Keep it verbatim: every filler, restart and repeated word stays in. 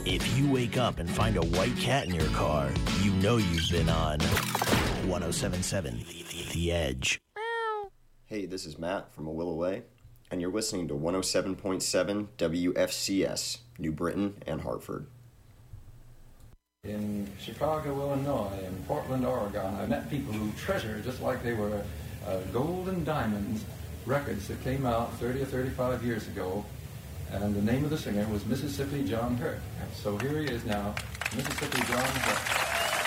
If you wake up and find a white cat in your car, you know you've been on one oh seven point seven The Edge. Hey, this is Matt from A Will Away, and you're listening to one oh seven point seven W F C S, New Britain and Hartford. In Chicago, Illinois, and Portland, Oregon, I met people who treasure, just like they were uh, gold and diamonds, records that came out thirty or thirty-five years ago, and the name of the singer was Mississippi John Hurt. So here he is now, Mississippi John Hurt.